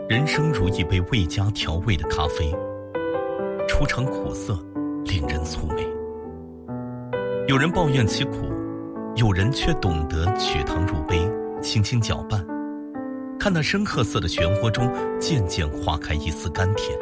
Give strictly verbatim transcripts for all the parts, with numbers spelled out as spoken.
人生如一杯未加调味的咖啡，出尝苦涩，令人蹙眉。有人抱怨其苦，有人却懂得取糖入杯，轻轻搅拌，看那深褐色的漩涡中渐渐化开一丝甘甜。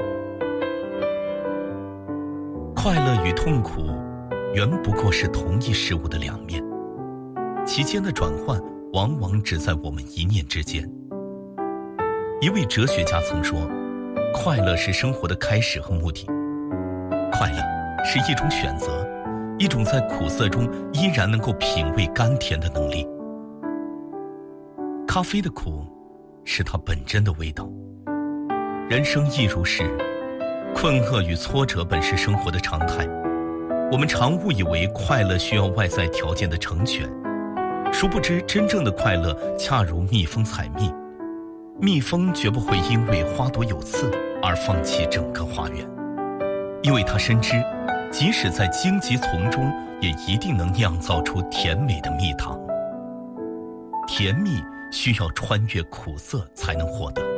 快乐与痛苦原不过是同一事物的两面，其间的转换往往只在我们一念之间。一位哲学家曾说，快乐是生活的开始和目的。快乐是一种选择，一种在苦涩中依然能够品味甘甜的能力。咖啡的苦是它本真的味道。人生亦如是，困惑与挫折本是生活的常态。我们常误以为快乐需要外在条件的成全，殊不知真正的快乐恰如蜜蜂采蜜，蜜蜂绝不会因为花朵有刺而放弃整个花园，因为它深知即使在荆棘丛中也一定能酿造出甜美的蜜糖。甜蜜需要穿越苦涩才能获得。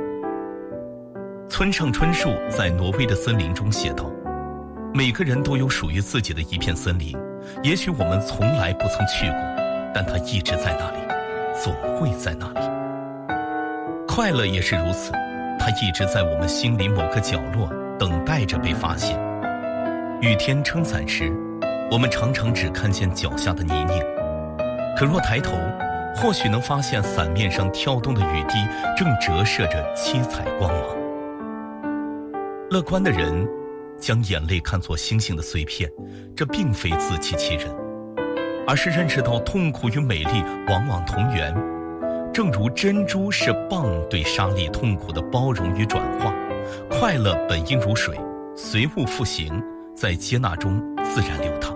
村上春树在挪威的森林中写道，每个人都有属于自己的一片森林，也许我们从来不曾去过，但它一直在那里，总会在那里。快乐也是如此，它一直在我们心里某个角落，等待着被发现。雨天撑伞时，我们常常只看见脚下的泥泞，可若抬头，或许能发现伞面上跳动的雨滴正折射着七彩光芒。乐观的人将眼泪看作星星的碎片，这并非自欺欺人，而是认识到痛苦与美丽往往同源。正如珍珠是蚌对沙粒痛苦的包容与转化，快乐本应如水，随物复形，在接纳中自然流淌。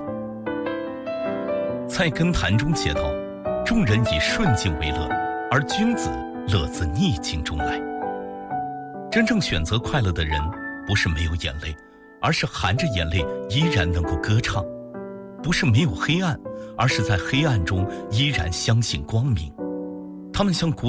菜根谭中写道，众人以顺境为乐，而君子乐自逆境中来。真正选择快乐的人，不是没有眼泪，而是含着眼泪依然能够歌唱；不是没有黑暗，而是在黑暗中依然相信光明。他们像古